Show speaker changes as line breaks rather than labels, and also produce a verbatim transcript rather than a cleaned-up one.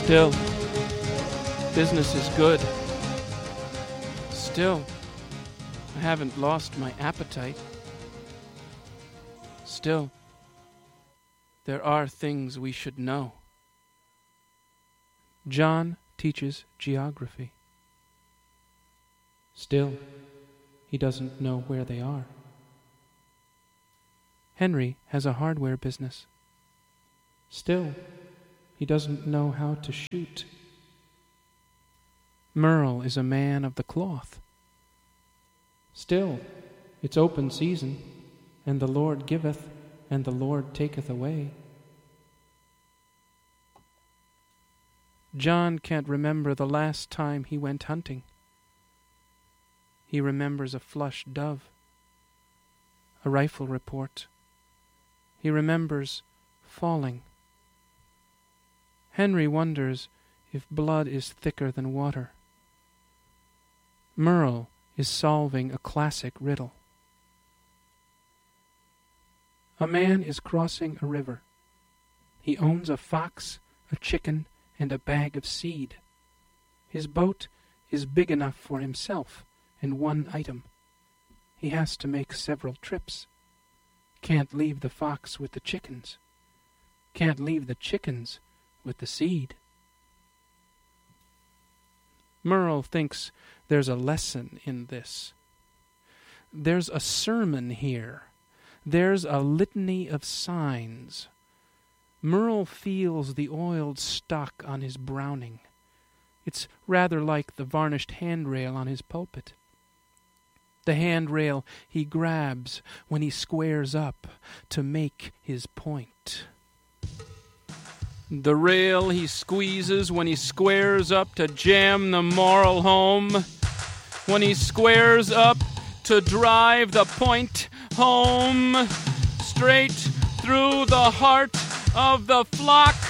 Still, business is good. Still, I haven't lost my appetite. Still, there are things we should know. John teaches geography. Still, he doesn't know where they are. Henry has a hardware business. Still, he doesn't know how to shoot. Merle is a man of the cloth. Still, it's open season, and the Lord giveth, and the Lord taketh away. John can't remember the last time he went hunting. He remembers a flush dove, a rifle report. He remembers falling. Henry wonders if blood is thicker than water. Merle is solving a classic riddle. A man is crossing a river. He owns a fox, a chicken, and a bag of seed. His boat is big enough for himself and one item. He has to make several trips. Can't leave the fox with the chickens. Can't leave the chickens with the seed. Merle thinks there's a lesson in this. There's a sermon here. There's a litany of signs. Merle feels the oiled stock on his Browning. It's rather like the varnished handrail on his pulpit. The handrail he grabs when he squares up to make his point. The rail he squeezes when he squares up to jam the moral home. When he squares up to drive the point home. Straight through the heart of the flock.